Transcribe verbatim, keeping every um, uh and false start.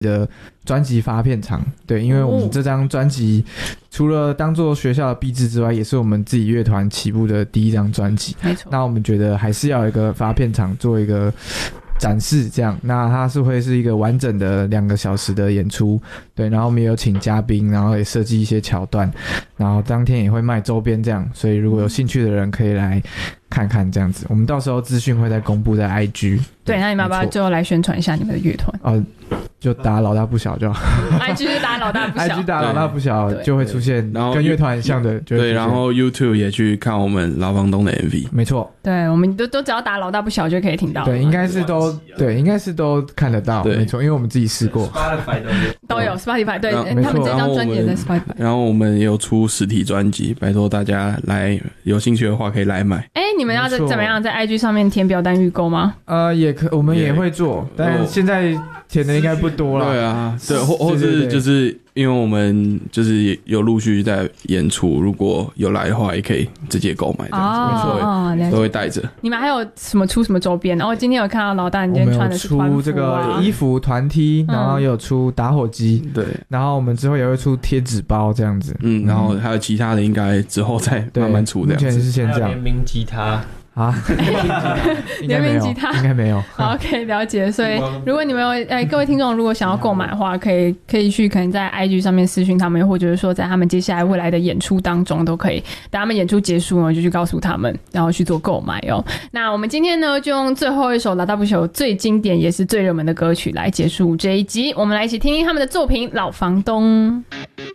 的专辑发片场，对，因为我们这张专辑除了当做学校的毕制之外，也是我们自己乐团起步的第一张专辑。 没错。 那我们觉得还是要有一个发片场做一个展示，这样，那它是会是一个完整的两个小时的演出，对，然后我们也有请嘉宾，然后也设计一些桥段，然后当天也会卖周边这样，所以如果有兴趣的人可以来看看这样子，我们到时候资讯会再公布在 I G。 对，那你们要不要最后来宣传一下你们的乐团？ 哦，就打老大不小就好 I G 就打老大不小 I G 打老大不小就会出现跟乐团很像的， 对，然后 YouTube 也去看我们老房东的 M V。 没错， 对，我们都都只要打老大不小就可以听到。 对，应该是都对，应该是都看得到，没错，因为我们自己试过 Spotify 都有 Spotify， 对，他们这张专辑也在 Spotify。 然后我们也有出实体专辑，拜托大家来，有兴趣的话可以来买。 哎，你们要怎么样在 I G 上面填表单预购吗？ 呃，也可，我们也会做，但现在填的应该不多了。 对啊，对，或或是就是因为我们就是有陆续在演出，如果有来的话，也可以直接购买这样子， 哦， 都会带着。 你们还有什么出什么周边？然后今天有看到老大，你今天穿的是团服啊， 我们有出这个衣服团 T， 然后也有出打火机， 对， 然后我们之后也会出贴纸包这样子， 嗯，然后还有其他的应该之后再慢慢出这样子。 目前是先这样。 联名吉他。 啊， 联名吉他应该没有。 好 ，OK， 了解。所以如果你们有哎，各位听众如果想要购买的话，可以可以去可能在 I G 上面私讯他们，或者是说在他们接下来未来的演出当中都可以。等他们演出结束呢，就去告诉他们，然后去做购买哦。那我们今天呢，就用最后一首老大不朽最经典也是最热门的歌曲来结束这一集。我们来一起听听他们的作品《老房东》。